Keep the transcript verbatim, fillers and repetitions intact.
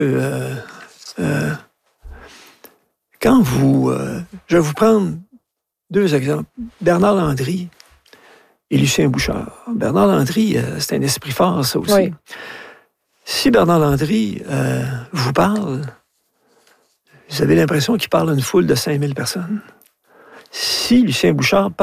Euh, euh, quand vous... Euh, je vais vous prendre deux exemples. Bernard Landry et Lucien Bouchard. Bernard Landry, euh, c'est un esprit fort, ça aussi. Oui. Si Bernard Landry euh, vous parle, vous avez l'impression qu'il parle à une foule de cinq mille personnes. Si Lucien Bouchard